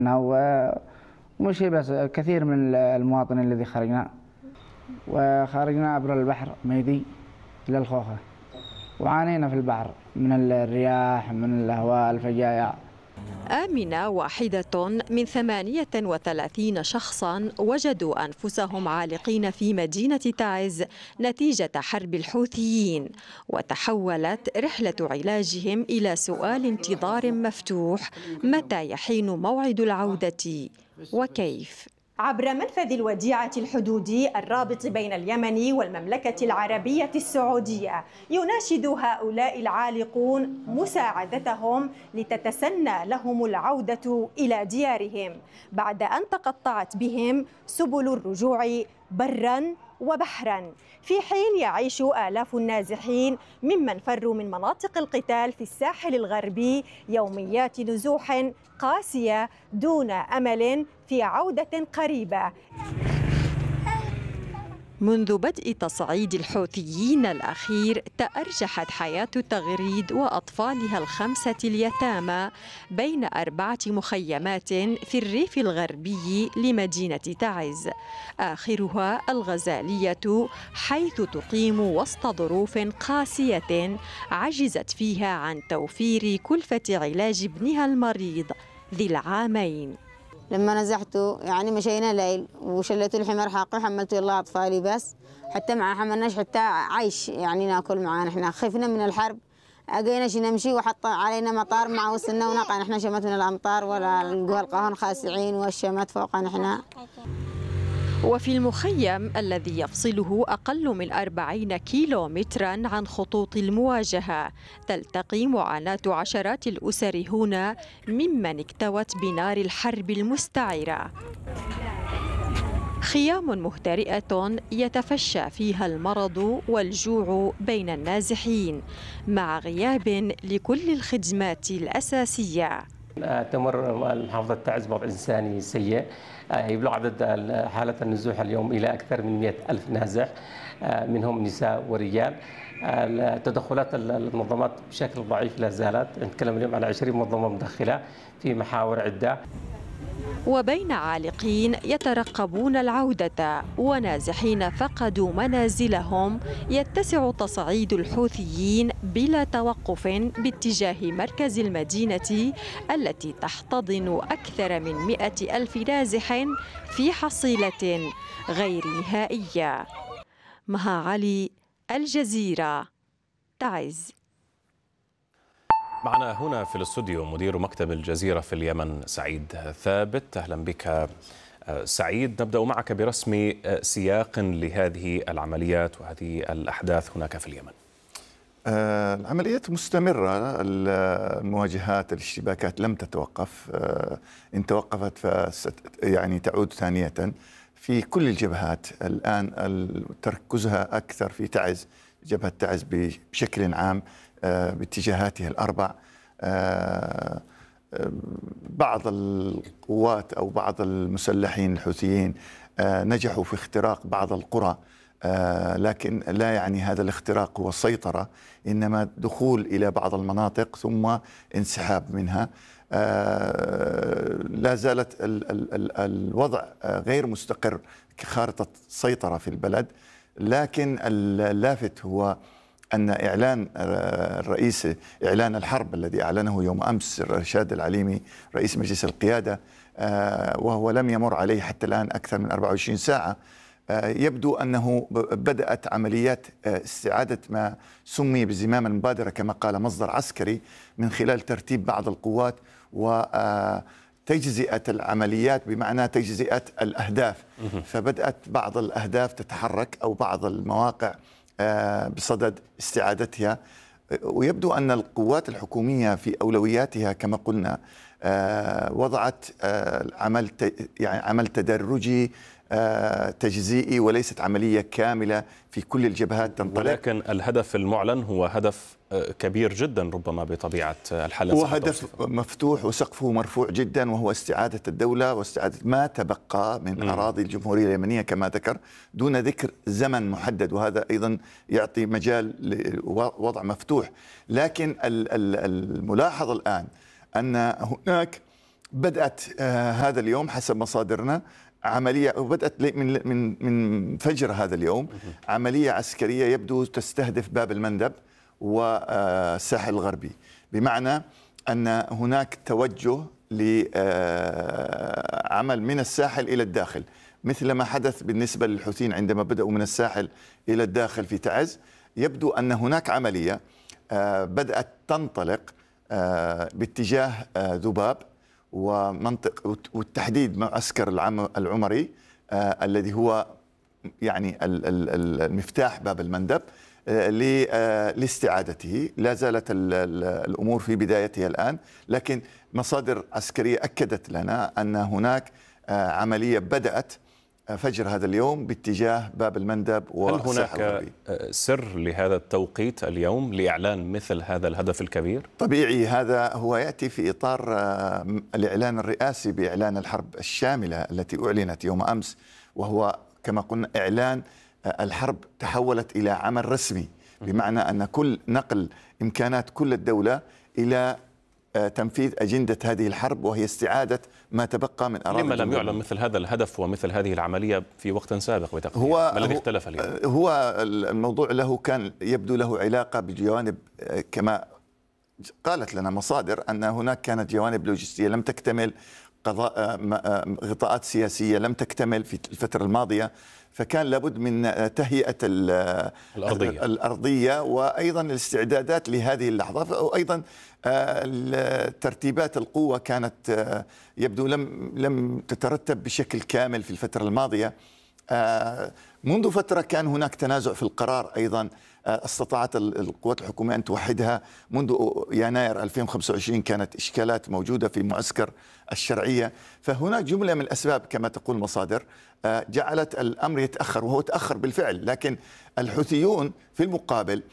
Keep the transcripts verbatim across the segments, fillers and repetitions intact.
ومش هي بس، كثير من المواطنين الذي خرجنا وخرجنا عبر البحر ميدي إلى الخوخة، وعانينا في البحر من الرياح، من الأهواء، الفجايع. آمنة واحدة من ثمانية وثلاثين شخصا وجدوا أنفسهم عالقين في مدينة تعز نتيجة حرب الحوثيين، وتحولت رحلة علاجهم إلى سؤال انتظار مفتوح: متى يحين موعد العودة وكيف؟ عبر منفذ الوديعة الحدودي الرابط بين اليمن والمملكة العربية السعودية، يناشد هؤلاء العالقون مساعدتهم لتتسنى لهم العودة إلى ديارهم بعد أن تقطعت بهم سبل الرجوع برا وبحرا، في حين يعيش آلاف النازحين ممن فروا من مناطق القتال في الساحل الغربي يوميات نزوح قاسية دون أمل في عودة قريبة. منذ بدء تصعيد الحوثيين الأخير تأرجحت حياة تغريد وأطفالها الخمسة اليتامى بين أربعة مخيمات في الريف الغربي لمدينة تعز، آخرها الغزالية، حيث تقيم وسط ظروف قاسية عجزت فيها عن توفير كلفة علاج ابنها المريض ذي العامين. لما نزحته يعني مشينا ليل وشليت الحمار حاقي وحملت الله أطفالي، بس حتى مع حملناش حتى عيش يعني ناكل معانا، احنا خفنا من الحرب، أجيناش نمشي وحط علينا مطار مع وصلنا ونقع، نحن شمت من الأمطار ولا القوى القهن خاسعين والشمات فوقنا احنا. وفي المخيم الذي يفصله أقل من أربعين كيلو مترا عن خطوط المواجهة تلتقي معاناة عشرات الأسر هنا ممن اكتوت بنار الحرب المستعرة. خيام مهترئة يتفشى فيها المرض والجوع بين النازحين مع غياب لكل الخدمات الأساسية. تمر محافظة تعز بوضع إنساني سيء، يبلغ عدد حالة النزوح اليوم إلى أكثر من مئة ألف نازح، منهم نساء ورجال. تدخلات المنظمات بشكل ضعيف لا زالت، نتكلم اليوم على عشرين منظمة مدخلة في محاور عدة. وبين عالقين يترقبون العودة ونازحين فقدوا منازلهم، يتسع تصعيد الحوثيين بلا توقف باتجاه مركز المدينة التي تحتضن أكثر من مئة ألف نازح في حصيلة غير نهائية. مها علي، الجزيرة، تعز. معنا هنا في الاستوديو مدير مكتب الجزيرة في اليمن سعيد ثابت. أهلا بك سعيد. نبدأ معك برسم سياق لهذه العمليات وهذه الأحداث هناك في اليمن. العمليات مستمرة، المواجهات، الاشتباكات لم تتوقف، إن توقفت فست يعني تعود ثانية في كل الجبهات. الآن تركزها أكثر في تعز، جبهة تعز بشكل عام باتجاهاتها الأربع. بعض القوات أو بعض المسلحين الحوثيين نجحوا في اختراق بعض القرى، لكن لا يعني هذا الاختراق هو السيطرة، إنما دخول إلى بعض المناطق ثم انسحاب منها. لا زالت الوضع غير مستقر كخارطة سيطرة في البلد، لكن اللافت هو أن إعلان الرئيس إعلان الحرب الذي أعلنه يوم أمس رشاد العليمي رئيس مجلس القيادة، وهو لم يمر عليه حتى الآن أكثر من أربعة وعشرين ساعة، يبدو أنه بدأت عمليات استعادة ما سمي بزمام المبادرة كما قال مصدر عسكري، من خلال ترتيب بعض القوات وتجزئة العمليات، بمعنى تجزئة الأهداف. فبدأت بعض الأهداف تتحرك أو بعض المواقع بصدد استعادتها، ويبدو أن القوات الحكومية في أولوياتها كما قلنا وضعت عمل يعني عمل تدرجي تجزئي، وليست عملية كاملة في كل الجبهات تنطلق. ولكن الهدف المعلن هو هدف كبير جدا ربما بطبيعة الحال، هو هدف مفتوح وسقفه مرفوع جدا، وهو استعادة الدولة واستعادة ما تبقى من م. أراضي الجمهورية اليمنية كما ذكر، دون ذكر زمن محدد، وهذا أيضا يعطي مجال لوضع مفتوح. لكن الملاحظ الآن أن هناك بدأت آه هذا اليوم حسب مصادرنا عملية، وبدأت من من من فجر هذا اليوم عملية عسكرية يبدو تستهدف باب المندب والساحل الغربي، بمعنى أن هناك توجه لعمل من الساحل إلى الداخل، مثل ما حدث بالنسبة للحوثيين عندما بدأوا من الساحل إلى الداخل في تعز. يبدو أن هناك عملية بدأت تنطلق باتجاه ذباب ومنطق، والتحديد معسكر العمري الذي هو يعني المفتاح باب المندب لاستعادته. لا زالت الأمور في بدايتها الآن، لكن مصادر عسكرية أكدت لنا أن هناك عملية بدأت فجر هذا اليوم باتجاه باب المندب والساحل الغربي. هل هناك سر لهذا التوقيت اليوم لإعلان مثل هذا الهدف الكبير؟ طبيعي، هذا هو يأتي في إطار الإعلان الرئاسي بإعلان الحرب الشاملة التي أعلنت يوم أمس، وهو كما قلنا إعلان الحرب تحولت إلى عمل رسمي، بمعنى أن كل نقل إمكانات كل الدولة إلى تنفيذ أجندة هذه الحرب، وهي استعادة ما تبقى من أراضي. لما لم يعلن مثل هذا الهدف ومثل هذه العملية في وقت سابق بتقدير؟ هو ما الذي اختلف اليوم؟ هو الموضوع له كان يبدو له علاقة بجوانب، كما قالت لنا مصادر أن هناك كانت جوانب لوجستية لم تكتمل، قضاء غطاءات سياسية لم تكتمل في الفترة الماضية، فكان لابد من تهيئة الأرضية, الأرضية وأيضا الاستعدادات لهذه اللحظة، وأيضا ترتيبات القوة كانت يبدو لم لم تترتب بشكل كامل في الفترة الماضية. منذ فترة كان هناك تنازع في القرار، أيضا استطاعت القوات الحكومية أن توحدها. منذ يناير ألفين وخمسة وعشرين كانت إشكالات موجودة في معسكر الشرعية، فهناك جملة من الأسباب كما تقول مصادر جعلت الأمر يتأخر، وهو تأخر بالفعل. لكن الحوثيون في المقابل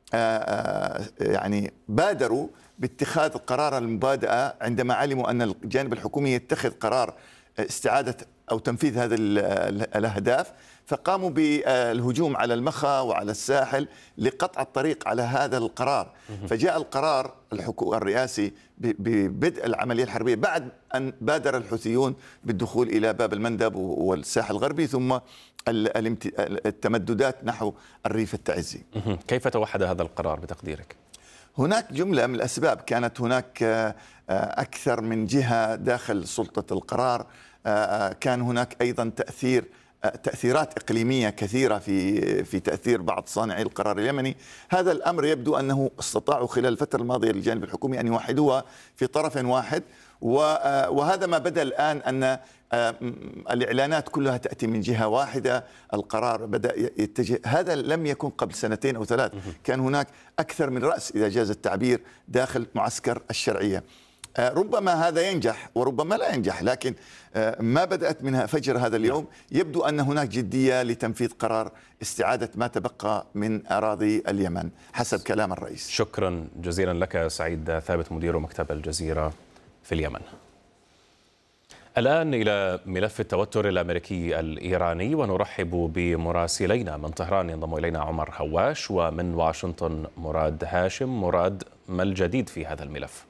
يعني بادروا باتخاذ قرار المبادئة عندما علموا أن الجانب الحكومي يتخذ قرار استعادة أو تنفيذ هذه الأهداف، فقاموا بالهجوم على المخا وعلى الساحل لقطع الطريق على هذا القرار. فجاء القرار الرئاسي ببدء العملية الحربية بعد أن بادر الحوثيون بالدخول إلى باب المندب والساحل الغربي، ثم التمددات نحو الريف التعزي. كيف توحد هذا القرار بتقديرك؟ هناك جملة من الأسباب، كانت هناك أكثر من جهة داخل سلطة القرار، كان هناك أيضا تأثير تأثيرات إقليمية كثيرة في في تأثير بعض صانعي القرار اليمني. هذا الأمر يبدو أنه استطاعوا خلال الفترة الماضية للجانب الحكومي أن يوحدوها في طرف واحد، وهذا ما بدأ الآن أن الإعلانات كلها تأتي من جهة واحدة، القرار بدأ يتجه. هذا لم يكن قبل سنتين أو ثلاث، كان هناك أكثر من رأس إذا جاز التعبير داخل معسكر الشرعية. ربما هذا ينجح وربما لا ينجح، لكن ما بدأت منها فجر هذا اليوم. يبدو أن هناك جدية لتنفيذ قرار استعادة ما تبقى من أراضي اليمن حسب كلام الرئيس. شكرا جزيلا لك سعيد ثابت، مدير مكتب الجزيرة في اليمن. الآن إلى ملف التوتر الأمريكي الإيراني، ونرحب بمراسلينا من طهران. ينضم إلينا عمر هواش، ومن واشنطن مراد هاشم. مراد، ما الجديد في هذا الملف؟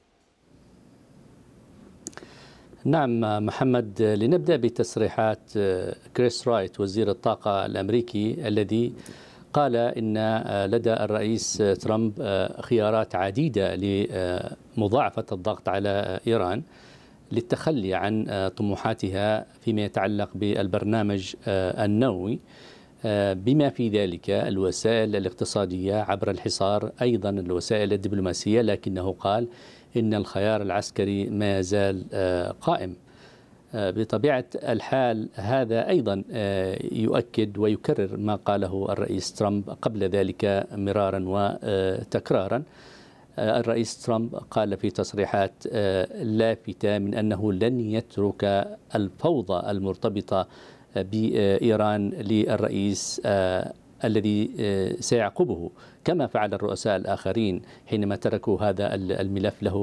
نعم محمد، لنبدأ بتصريحات كريس رايت وزير الطاقة الأمريكي الذي قال إن لدى الرئيس ترامب خيارات عديدة لمضاعفة الضغط على إيران للتخلي عن طموحاتها فيما يتعلق بالبرنامج النووي، بما في ذلك الوسائل الاقتصادية عبر الحصار، أيضا الوسائل الدبلوماسية، لكنه قال إن الخيار العسكري ما يزال قائم. بطبيعة الحال هذا أيضا يؤكد ويكرر ما قاله الرئيس ترامب قبل ذلك مرارا وتكرارا. الرئيس ترامب قال في تصريحات لافتة من أنه لن يترك الفوضى المرتبطة بإيران للرئيس الذي سيعقبه، كما فعل الرؤساء الآخرين حينما تركوا هذا الملف له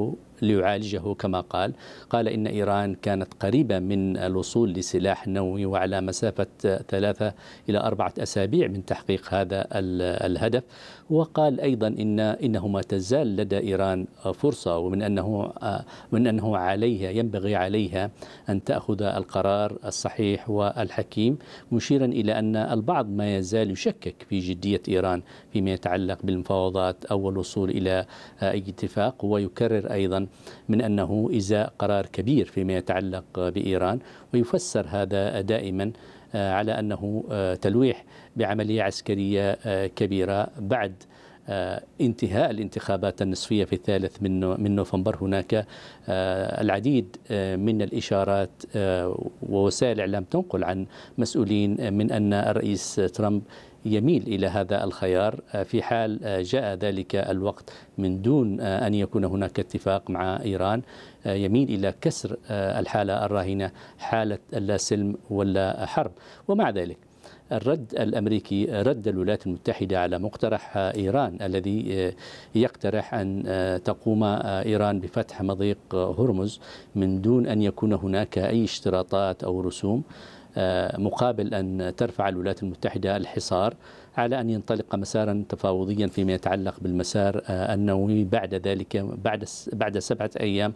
ليعالجه كما قال. قال إن إيران كانت قريبة من الوصول لسلاح نووي وعلى مسافة ثلاثة إلى أربعة أسابيع من تحقيق هذا الهدف. وقال أيضا إن إنه ما تزال لدى إيران فرصة، ومن أنه من أنه عليها ينبغي عليها أن تأخذ القرار الصحيح والحكيم، مشيرا إلى أن البعض ما يزال يشكك في جدية إيران فيما يتعلق بالمفاوضات أو الوصول إلى أي اتفاق، ويكرر أيضا من أنه إزاء قرار كبير فيما يتعلق بإيران، ويفسر هذا دائما على أنه تلويح بعملية عسكرية كبيرة بعد انتهاء الانتخابات النصفية في الثالث من من نوفمبر. هناك العديد من الإشارات ووسائل الإعلام تنقل عن مسؤولين من أن الرئيس ترامب يميل إلى هذا الخيار في حال جاء ذلك الوقت من دون أن يكون هناك اتفاق مع إيران، يميل إلى كسر الحالة الراهنة، حالة لا سلم ولا حرب. ومع ذلك الرد الأمريكي رد الولايات المتحدة على مقترح إيران الذي يقترح أن تقوم إيران بفتح مضيق هرمز من دون أن يكون هناك أي اشتراطات أو رسوم، مقابل أن ترفع الولايات المتحدة الحصار على أن ينطلق مسارا تفاوضيا فيما يتعلق بالمسار النووي بعد ذلك بعد بعد سبعة أيام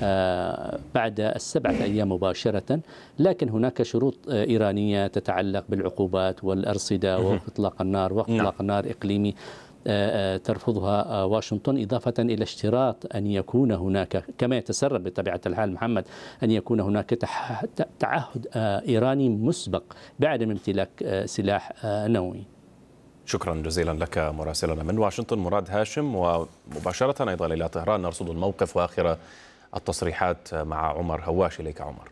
بعد السبعة أيام مباشرة. لكن هناك شروط إيرانية تتعلق بالعقوبات والأرصدة وإطلاق النار وإطلاق النار إقليمي ترفضها واشنطن، إضافة إلى اشتراط أن يكون هناك كما يتسرب بطبيعة الحال محمد أن يكون هناك تعهد إيراني مسبق بعدم امتلاك سلاح نووي. شكرا جزيلا لك مراسلنا من واشنطن مراد هاشم. ومباشرة أيضا إلى طهران نرصد الموقف وآخر التصريحات مع عمر هواش. إليك عمر.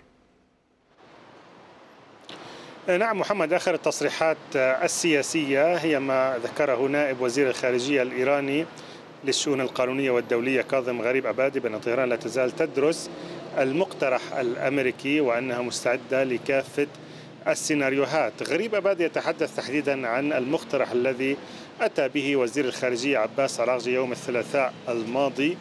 نعم محمد، آخر التصريحات السياسية هي ما ذكره نائب وزير الخارجية الإيراني للشؤون القانونية والدولية كاظم غريب عبادي بأن طهران لا تزال تدرس المقترح الأمريكي وأنها مستعدة لكافة السيناريوهات. غريب عبادي يتحدث تحديدا عن المقترح الذي أتى به وزير الخارجية عباس عراغجي يوم الثلاثاء الماضي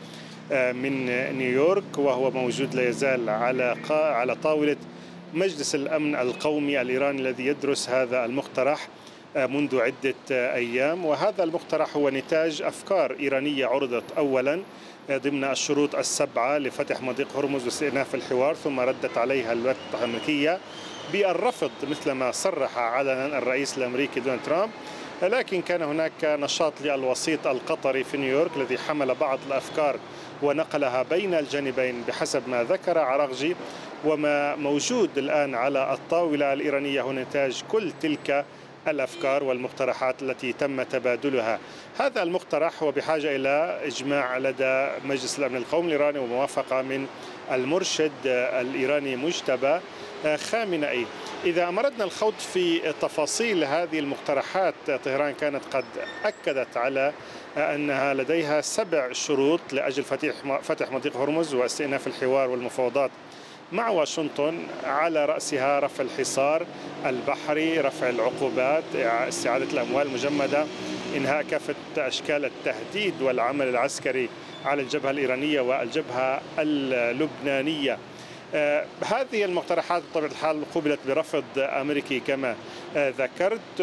من نيويورك، وهو موجود لا يزال على على طاولة مجلس الأمن القومي الإيراني الذي يدرس هذا المقترح منذ عدة أيام. وهذا المقترح هو نتاج أفكار إيرانية عرضت أولا ضمن الشروط السبعة لفتح مضيق هرمز واستئناف الحوار، ثم ردت عليها الولايات الأمريكية بالرفض مثلما صرح علنا الرئيس الأمريكي دونالد ترامب. لكن كان هناك نشاط للوسيط القطري في نيويورك الذي حمل بعض الأفكار ونقلها بين الجانبين بحسب ما ذكر عراغجي. وما موجود الآن على الطاولة الإيرانية هو نتاج كل تلك الأفكار والمقترحات التي تم تبادلها. هذا المقترح هو بحاجة إلى إجماع لدى مجلس الأمن القومي الإيراني وموافقة من المرشد الإيراني مجتبى خامنئي. إذا أمرنا الخوض في تفاصيل هذه المقترحات، طهران كانت قد أكدت على أنها لديها سبع شروط لأجل فتح مضيق هرمز واستئناف الحوار والمفاوضات مع واشنطن، على رأسها رفع الحصار البحري، رفع العقوبات، استعادة الأموال المجمدة، إنهاء كافة أشكال التهديد والعمل العسكري على الجبهة الإيرانية والجبهة اللبنانية. آه هذه المقترحات بطبيعة الحال قوبلت برفض أمريكي كما آه ذكرت.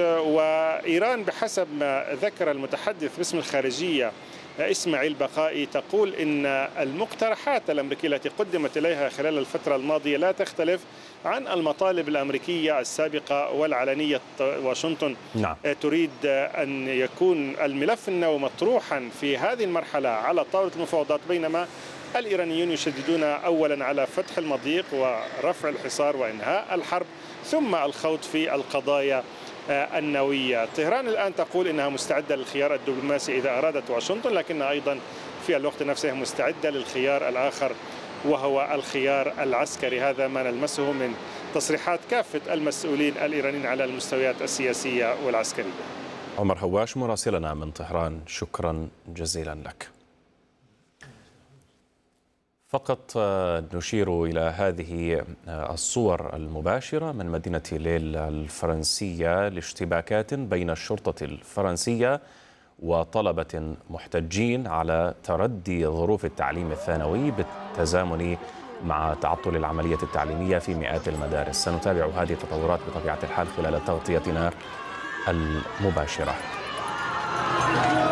وإيران بحسب ما ذكر المتحدث باسم الخارجية إسماعيل بقائي تقول إن المقترحات الأمريكية التي قدمت إليها خلال الفترة الماضية لا تختلف عن المطالب الأمريكية السابقة والعلنية. واشنطن نعم. تريد أن يكون الملف النووي مطروحا في هذه المرحلة على طاولة المفاوضات، بينما الإيرانيون يشددون أولا على فتح المضيق ورفع الحصار وإنهاء الحرب، ثم الخوض في القضايا النووية. طهران الآن تقول إنها مستعدة للخيار الدبلوماسي إذا أرادت واشنطن، لكنها أيضا في الوقت نفسه مستعدة للخيار الآخر وهو الخيار العسكري. هذا ما نلمسه من تصريحات كافة المسؤولين الإيرانيين على المستويات السياسية والعسكرية. عمر هواش مراسلنا من طهران، شكرا جزيلا لك. فقط نشير إلى هذه الصور المباشرة من مدينة ليل الفرنسية لاشتباكات بين الشرطة الفرنسية وطلبة محتجين على تردي ظروف التعليم الثانوي بالتزامن مع تعطل العملية التعليمية في مئات المدارس. سنتابع هذه التطورات بطبيعة الحال خلال تغطيتنا المباشرة.